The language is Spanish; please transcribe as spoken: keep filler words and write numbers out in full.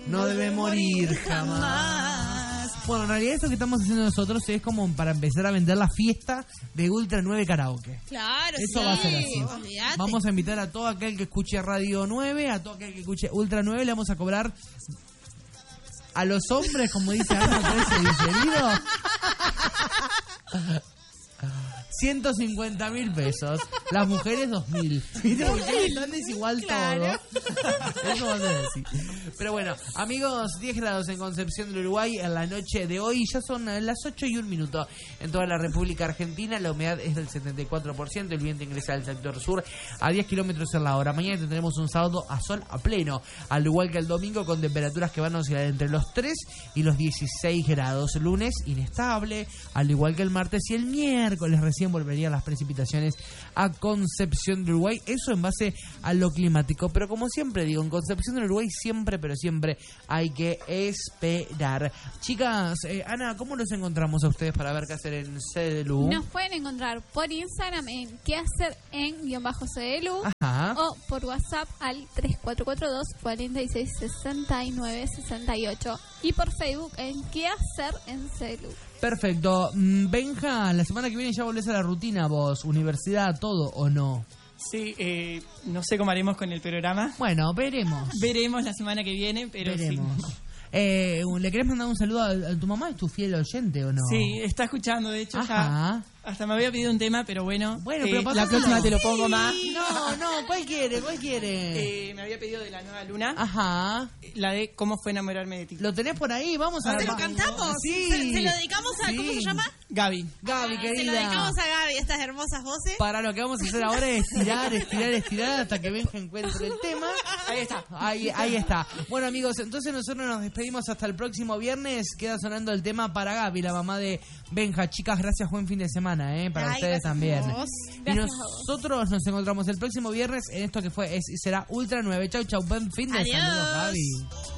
no debe morir jamás. Bueno, en realidad esto que estamos haciendo nosotros es como para empezar a vender la fiesta de Ultra nueve Karaoke. Claro, Eso sí. va a ser así. Olvídate. Vamos a invitar a todo aquel que escuche Radio nueve, a todo aquel que escuche Ultra nueve, le vamos a cobrar a los hombres, como dice Ana, precio diferido, ciento cincuenta mil pesos. Las mujeres dos mil. ¿Viste? Porque es tan desigual Claro. todo. Eso va a ser así. Pero bueno, amigos, diez grados en Concepción del Uruguay en la noche de hoy. Ya son las ocho y un minuto en toda la República Argentina. La humedad es del setenta y cuatro por ciento. El viento ingresa al sector sur a diez kilómetros en la hora. Mañana tendremos un sábado a sol a pleno, al igual que el domingo, con temperaturas que van a oscilar entre los tres y los dieciséis grados. Lunes inestable, al igual que el martes y el miércoles. Recién volverían las precipitaciones a Concepción del Uruguay. Eso en base a lo climático. Pero como siempre digo, en Concepción del Uruguay siempre, pero siempre hay que esperar. Chicas, eh, Ana, ¿cómo los encontramos a ustedes para ver qué hacer en Cedelu? Nos pueden encontrar por Instagram en qué hacer en guión bajo Cedelu. Ajá. O por WhatsApp al tres cuatro cuatro dos, cuatro seis, seis nueve, seis ocho. Y por Facebook en qué hacer en Cedelu. Perfecto. Mm, Benja, la semana que viene ya volvés a la rutina vos, universidad, todo, ¿o no? Sí, eh, no sé cómo haremos con el programa. Bueno, veremos. Veremos la semana que viene, pero Veremos. sí. Eh, ¿Le querés mandar un saludo a, a tu mamá? ¿Es tu fiel oyente o no? Sí, está escuchando, de hecho. Ajá. Ya hasta me había pedido un tema, pero bueno, Bueno, eh, pero la pasáselo. próxima te lo pongo más. No, no, ¿cuál quiere? ¿Cuál quiere? Eh, me había pedido de la Nueva Luna, Ajá. la de Cómo fue enamorarme de ti. ¿Lo tenés por ahí? Vamos a... ¿Se lo cantamos? Sí. ¿Se, se lo dedicamos a... Sí. ¿Cómo se llama? Gaby. Gaby, Ah, querida. Se lo dedicamos a Gaby, estas hermosas voces. Para lo que vamos a hacer ahora es estirar, estirar, estirar hasta que Benja encuentre el tema. Ahí está. Ahí, ahí está. Bueno, amigos, entonces nosotros nos despedimos hasta el próximo viernes. Queda sonando el tema para Gaby, la mamá de Benja. Chicas, gracias, buen fin de semana, ¿eh? Para Ay, ustedes gracias también. a vos. Y Gracias a vos. nosotros nos encontramos el próximo viernes en esto que fue es, será Ultra nueve. Chau, chau, buen fin de Adiós. saludos, Gaby.